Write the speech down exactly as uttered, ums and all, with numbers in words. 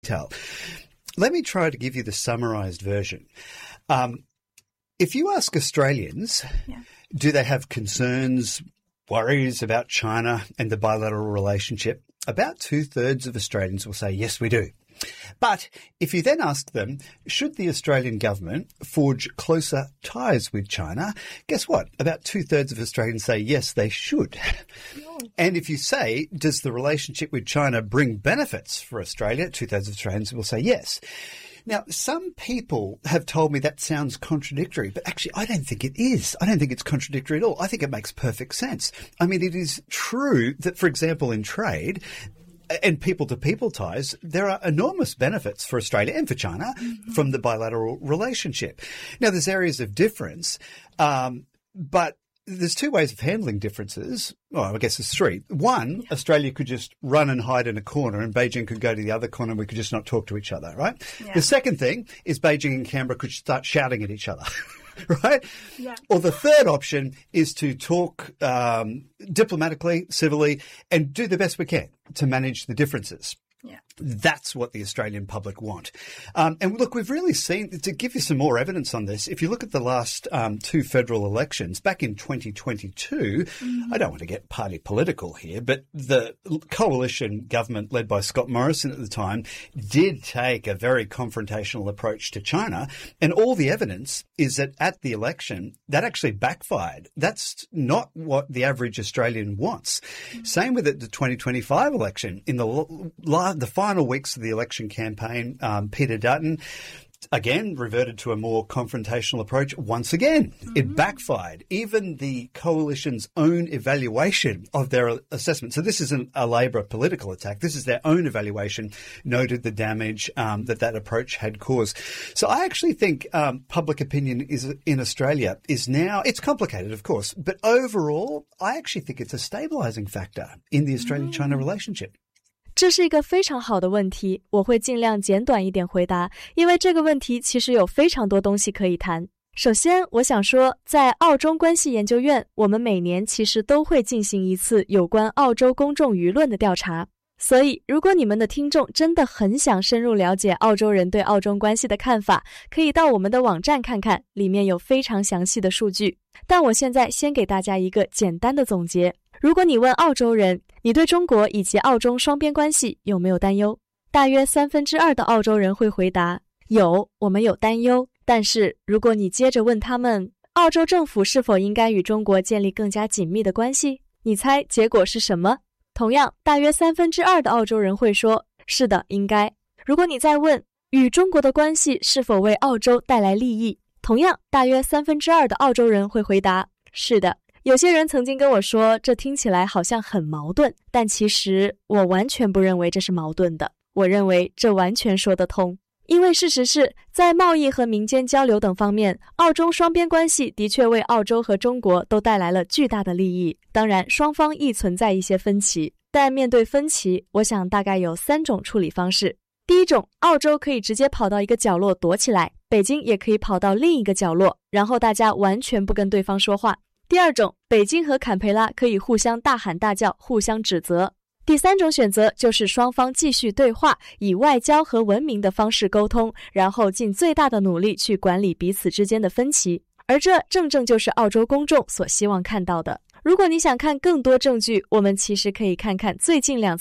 tell. Let me try to give you the summarized version. Um, if you ask Australians, yeah. do they have concerns, worries about China and the bilateral relationship? About two-thirds of Australians will say, yes, we do. But if you then ask them, should the Australian government forge closer ties with China? Guess what? About two-thirds of Australians say, yes, they should. Oh. And if you say, does the relationship with China bring benefits for Australia? Two-thirds of Australians will say yes. Now, some people have told me that sounds contradictory, but actually I don't think it is. I don't think it's contradictory at all. I think it makes perfect sense. I mean, it is true that, for example, in trade and people-to-people ties, there are enormous benefits for Australia and for China mm-hmm. from the bilateral relationship. Now, there's areas of difference, um, but there's two ways of handling differences. Well, I guess there's three. One, yeah. Australia could just run and hide in a corner and Beijing could go to the other corner and we could just not talk to each other, right? Yeah. The second thing is Beijing and Canberra could start shouting at each other. Right? Yeah. Or the third option is to talk um, diplomatically, civilly, and do the best we can to manage the differences. Yeah. That's what the Australian public want. Um, and look, we've really seen, to give you some more evidence on this, if you look at the last um, two federal elections, back in twenty twenty-two, mm-hmm. I don't want to get party political here, but the coalition government led by Scott Morrison at the time did take a very confrontational approach to China. And all the evidence is that at the election, that actually backfired. That's not what the average Australian wants. Mm-hmm. Same with the twenty twenty-five election. In the last The final weeks of the election campaign, um, Peter Dutton, again, reverted to a more confrontational approach. Once again, mm-hmm. it backfired. Even the coalition's own evaluation of their assessment. So this isn't a Labor political attack. This is their own evaluation, noted the damage um, that that approach had caused. So I actually think um, public opinion is in Australia is now, it's complicated, of course, but overall, I actually think it's a stabilizing factor in the Australia-China relationship. 这是一个非常好的问题，我会尽量简短一点回答，因为这个问题其实有非常多东西可以谈。首先，我想说，在澳中关系研究院，我们每年其实都会进行一次有关澳洲公众舆论的调查。所以，如果你们的听众真的很想深入了解澳洲人对澳中关系的看法，可以到我们的网站看看，里面有非常详细的数据。但我现在先给大家一个简单的总结。如果你问澳洲人，你对中国以及澳中双边关系有没有担忧？大约三分之二的澳洲人会回答，有，我们有担忧。但是如果你接着问他们，澳洲政府是否应该与中国建立更加紧密的关系？你猜结果是什么？同样，大约三分之二的澳洲人会说，是的，应该。如果你再问，与中国的关系是否为澳洲带来利益？同样，大约三分之二的澳洲人会回答，是的。有些人曾经跟我说，这听起来好像很矛盾，但其实我完全不认为这是矛盾的。我认为这完全说得通。因为事实是，在贸易和民间交流等方面，澳中双边关系的确为澳洲和中国都带来了巨大的利益。当然，双方亦存在一些分歧，但面对分歧，我想大概有三种处理方式。第一种，澳洲可以直接跑到一个角落躲起来，北京也可以跑到另一个角落，然后大家完全不跟对方说话。第二种，北京和坎培拉可以互相大喊大叫，互相指责。第三种选择就是双方继续对话，以外交和文明的方式沟通，然后尽最大的努力去管理彼此之间的分歧。而这正正就是澳洲公众所希望看到的。如果你想看更多证据，我们其实可以看看最近两次